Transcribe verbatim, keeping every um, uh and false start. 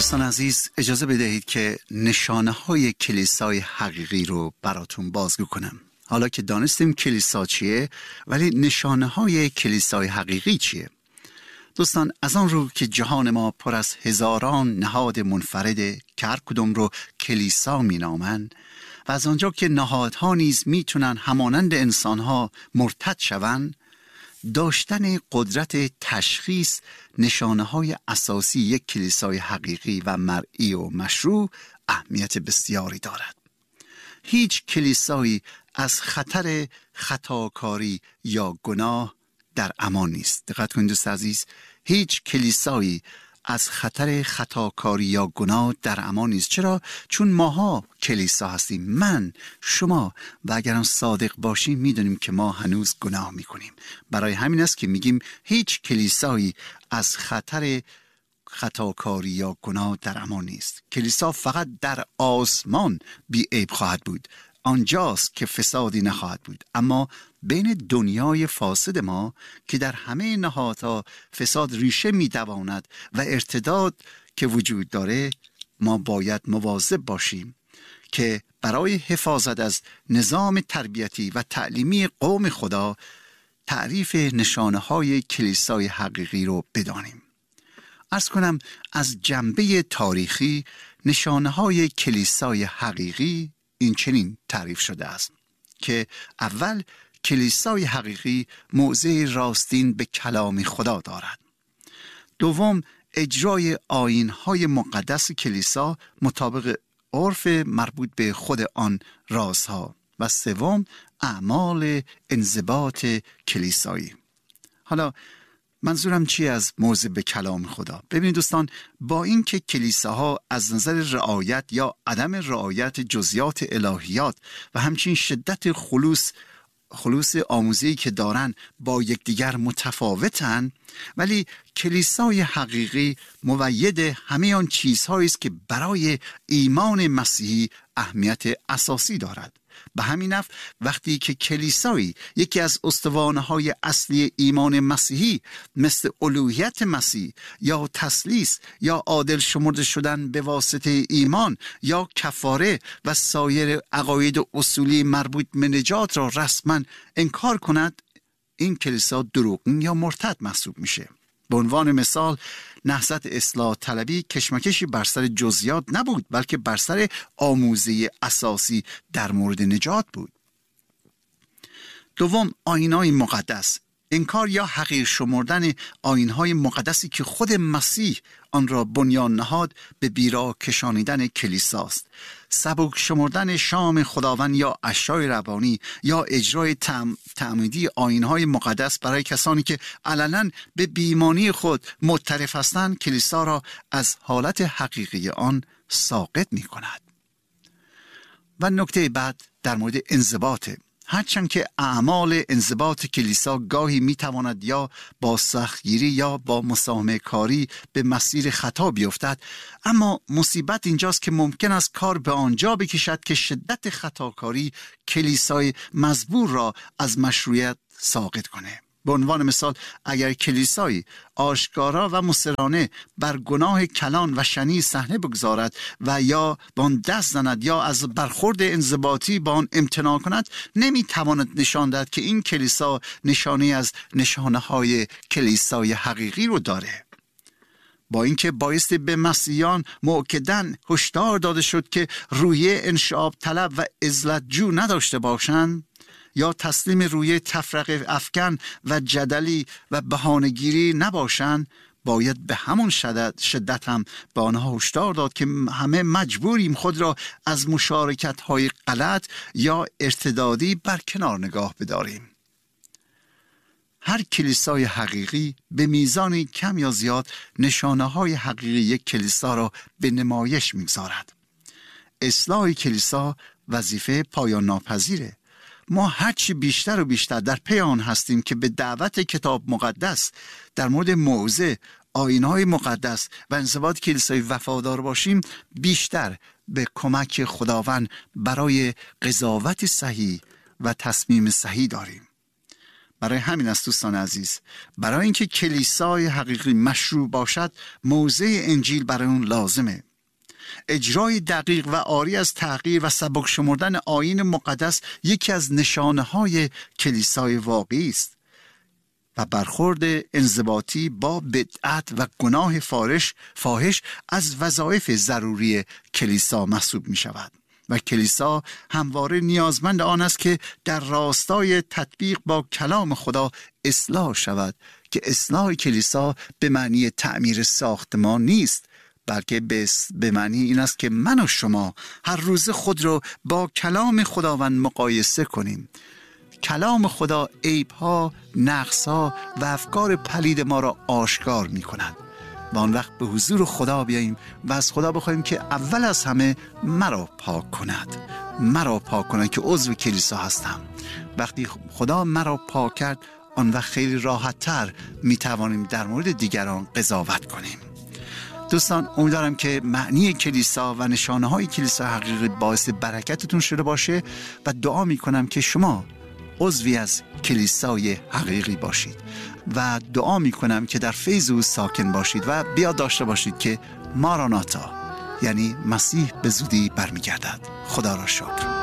دوستان عزیز، اجازه بدهید که نشانه های کلیسای حقیقی رو براتون بازگو کنم. حالا که دانستیم کلیسا چیه، ولی نشانه های کلیسای حقیقی چیه؟ دوستان، از آن رو که جهان ما پر از هزاران نهاد منفرده که هر کدوم رو کلیسا می نامن و از آنجا که نهادها نیز می تونن همانند انسانها مرتد شون، داشتن قدرت تشخیص نشانه های اساسی یک کلیسای حقیقی و مرئی و مشروع اهمیت بسیاری دارد. هیچ کلیسایی از خطر خطاکاری یا گناه در امان نیست. دقت کنید دوست عزیز، هیچ کلیسایی از خطر خطاکاری یا گناه در امان نیست. چرا؟ چون ماها کلیسا هستیم، من، شما، و اگر صادق باشیم میدونیم که ما هنوز گناه میکنیم. برای همین است که میگیم هیچ کلیسایی از خطر خطاکاری یا گناه در امان نیست. کلیسا فقط در آسمان بی عیب خواهد بود، آنجاست که فسادی نخواهد بود. اما بین دنیای فاسد ما که در همه نهادها فساد ریشه می‌دواند و ارتداد که وجود داره، ما باید مواظب باشیم که برای حفاظت از نظام تربیتی و تعلیمی قوم خدا تعریف نشانه‌های کلیسای حقیقی رو بدانیم. عرض کنم از جنبه تاریخی نشانه‌های کلیسای حقیقی این چنین تعریف شده است که اول، کلیسای حقیقی موضع راستین به کلام خدا دارد. دوم، اجرای آیین‌های مقدس کلیسا مطابق عرف مربوط به خود آن رازها. و سوم، اعمال انضباط کلیسایی. حالا منظورم چی از موضع به کلام خدا؟ ببینید دوستان، با اینکه کلیساها از نظر رعایت یا عدم رعایت جزئیات الهیات و همچنین شدت خلوص خلوص آموزه‌ای که دارن با یکدیگر متفاوتن، ولی کلیسای حقیقی مؤید همه آن چیزهایی است که برای ایمان مسیحی اهمیت اساسی دارد. به همین نحو وقتی که کلیسایی یکی از استوانه‌های اصلی ایمان مسیحی مثل الوهیت مسیح یا تثلیث یا عادل شمرده شدن به واسطه ایمان یا کفاره و سایر عقاید و اصولی مربوط به نجات را رسما انکار کند، این کلیسا دروغین یا مرتد محسوب میشه. به عنوان مثال، نهضت اصلاح طلبی کشمکشی بر سر جزئیات نبود، بلکه بر سر آموزه اساسی در مورد نجات بود. دوم، آیین‌های مقدس. انکار یا حقیر شمردن آیین‌های مقدسی که خود مسیح آن را بنیان نهاد به بیراه کشانیدن کلیساست. سبک شمردن شام خداوند یا عشای ربانی یا اجرای تعم... تعمیدی آیین‌های مقدس برای کسانی که علنا به بیمانی خود معترف هستند، کلیسا را از حالت حقیقی آن ساقط می‌کند. و نکته بعد در مورد انضباط. هرچند که اعمال انضباط کلیسا گاهی میتواند یا با سختگیری یا با مسامحه کاری به مسیر خطا بیفتد، اما مصیبت اینجاست که ممکن است کار به آنجا بکشد که شدت خطاکاری کلیسای مزبور را از مشروعیت ساقط کنه. به عنوان مثال، اگر کلیسایی آشکارا و مصرانه بر گناه کلان و شنی صحنه بگذارد و یا با آن دست زند یا از برخورد انضباطی با آن امتناع کند، نمیتواند نشان دهد که این کلیسا نشانه از نشانه های کلیسای حقیقی رو داره. با اینکه بایستی به مسیحیان مؤکداً هشدار داده شد که رویه انشعاب طلب و عزلت جو نداشته باشند یا تسلیم روی تفرقه افکن و جدلی و بهانه‌گیری نباشند، باید به همون شدت, شدت هم به آنها هشدار داد که همه مجبوریم خود را از مشارکت‌های غلط یا ارتدادی برکنار نگاه بداریم. هر کلیسای حقیقی به میزان کم یا زیاد نشانه‌های حقیقی یک کلیسا را به نمایش می‌گذارد. اصلاح کلیسا وظیفه پایان ناپذیره. ما هرچی بیشتر و بیشتر در پی آن هستیم که به دعوت کتاب مقدس در مورد موعظه، آیین‌های مقدس و انضباط کلیسای وفادار باشیم، بیشتر به کمک خداوند برای قضاوت صحیح و تصمیم صحیح داریم. برای همین است دوستان عزیز، برای اینکه کلیسای حقیقی مشروع باشد، موضع انجیل برای اون لازمه. اجرای دقیق و عاری از تغییر و سبک شمردن آیین مقدس یکی از نشانه‌های کلیسای واقعی است و برخورد انضباطی با بدعت و گناه فاحش فاحش از وظایف ضروری کلیسا محسوب می شود و کلیسا همواره نیازمند آن است که در راستای تطبیق با کلام خدا اصلاح شود، که اصلاح کلیسا به معنی تعمیر ساختمان نیست، بلکه به معنی این است که من و شما هر روز خود رو با کلام خداوند مقایسه کنیم. کلام خدا عیب‌ها، نقص‌ها و افکار پلید ما را آشکار می‌کند و آن وقت به حضور خدا بیاییم و از خدا بخوایم که اول از همه مرا پاک کند، مرا پاک کند که عضو کلیسا هستم. وقتی خدا مرا پاک کرد، آن وقت خیلی راحت‌تر می‌توانیم در مورد دیگران قضاوت کنیم. دوستان، امیدوارم که معنی کلیسا و نشانه‌های کلیسا حقیقی باعث برکتتون شده باشه و دعا می‌کنم که شما عضوی از کلیسای حقیقی باشید و دعا می‌کنم که در فیض او ساکن باشید و بیاد داشته باشید که ماراناتا، یعنی مسیح به زودی برمیگردد. خدا را شکر.